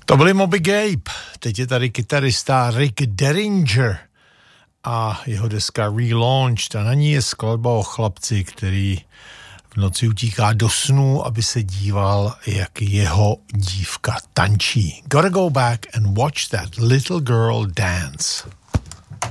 To byli Moby Gabe, teď je tady kytarista Rick Derringer a jeho deska Relaunched a na ní je skladba o chlapci, který v noci utíká do snů, aby se díval, jak jeho dívka tančí. Gotta go back and watch that little girl dance.